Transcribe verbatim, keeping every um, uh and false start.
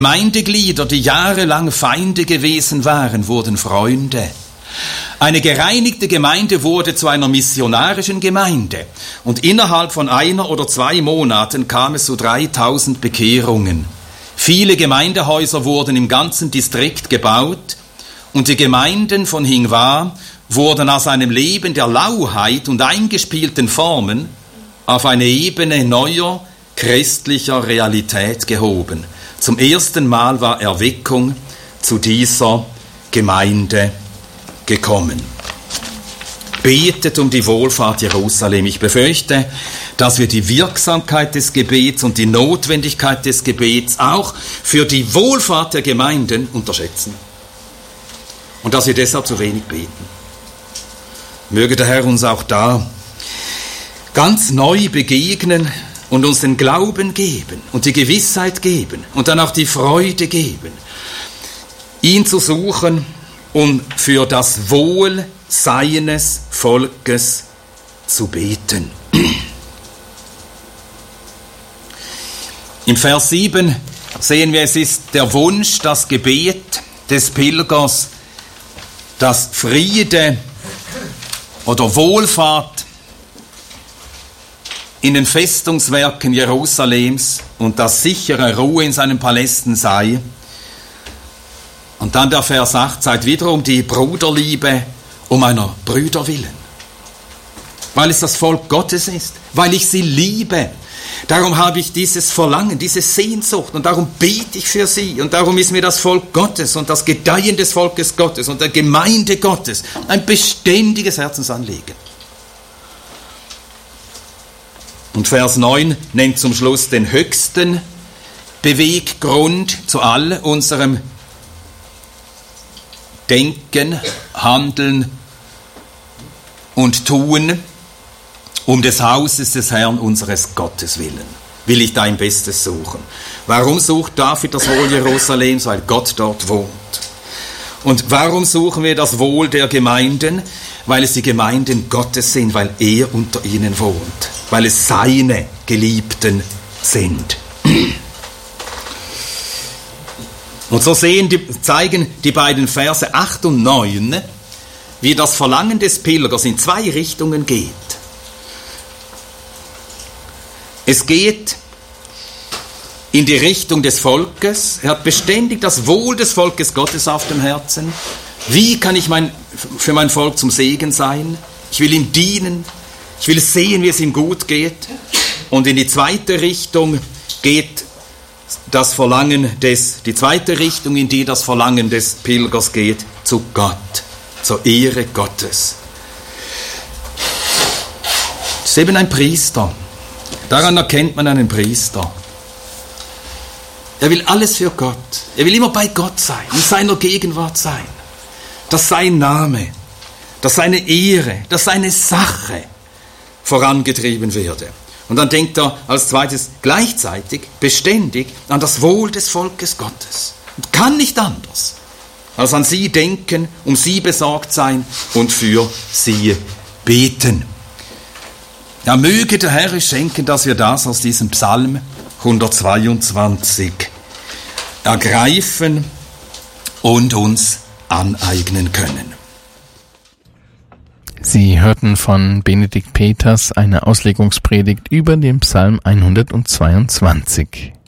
Gemeindeglieder, die jahrelang Feinde gewesen waren, wurden Freunde. Eine gereinigte Gemeinde wurde zu einer missionarischen Gemeinde. Und innerhalb von einer oder zwei Monaten kam es zu dreitausend Bekehrungen. Viele Gemeindehäuser wurden im ganzen Distrikt gebaut und die Gemeinden von Hingwa wurden aus einem Leben der Lauheit und eingespielten Formen auf eine Ebene neuer christlicher Realität gehoben. Zum ersten Mal war Erweckung zu dieser Gemeinde gekommen. Betet um die Wohlfahrt Jerusalem. Ich befürchte, dass wir die Wirksamkeit des Gebets und die Notwendigkeit des Gebets auch für die Wohlfahrt der Gemeinden unterschätzen. Und dass wir deshalb zu wenig beten. Möge der Herr uns auch da ganz neu begegnen und uns den Glauben geben und die Gewissheit geben und dann auch die Freude geben, ihn zu suchen, um für das Wohl seines Volkes zu beten. Im Vers sieben sehen wir, es ist der Wunsch, das Gebet des Pilgers, dass Friede oder Wohlfahrt in den Festungswerken Jerusalems und dass sichere Ruhe in seinen Palästen sei. Und dann der Vers acht zeigt wiederum die Bruderliebe um einer Brüder willen. Weil es das Volk Gottes ist, weil ich sie liebe. Darum habe ich dieses Verlangen, diese Sehnsucht und darum bete ich für sie. Und darum ist mir das Volk Gottes und das Gedeihen des Volkes Gottes und der Gemeinde Gottes ein beständiges Herzensanliegen. Und Vers neun nennt zum Schluss den höchsten Beweggrund zu all unserem Denken, Handeln und Tun um des Hauses des Herrn unseres Gottes willen. Will ich dein Bestes suchen. Warum sucht David das Wohl Jerusalems? Weil Gott dort wohnt. Und warum suchen wir das Wohl der Gemeinden? Weil es die Gemeinden Gottes sind, weil er unter ihnen wohnt. Weil es seine Geliebten sind. Und so sehen die, zeigen die beiden Verse acht und neun, wie das Verlangen des Pilgers in zwei Richtungen geht. Es geht in die Richtung des Volkes. Er hat beständig das Wohl des Volkes Gottes auf dem Herzen. Wie kann ich mein, für mein Volk zum Segen sein? Ich will ihm dienen. Ich will sehen, wie es ihm gut geht. Und in die zweite Richtung geht das Verlangen des, die zweite Richtung, in die das Verlangen des Pilgers geht, zu Gott, zur Ehre Gottes. Das ist eben ein Priester. Daran erkennt man einen Priester. Er will alles für Gott. Er will immer bei Gott sein, in seiner Gegenwart sein. Dass sein Name, dass seine Ehre, dass seine Sache vorangetrieben werde. Und dann denkt er als zweites gleichzeitig beständig an das Wohl des Volkes Gottes. Und kann nicht anders, als an sie denken, um sie besorgt sein und für sie beten. Ja, möge der Herr schenken, dass wir das aus diesem Psalm hundertzweiundzwanzig ergreifen und uns aneignen können. Sie hörten von Benedikt Peters eine Auslegungspredigt über den Psalm hundertzweiundzwanzig.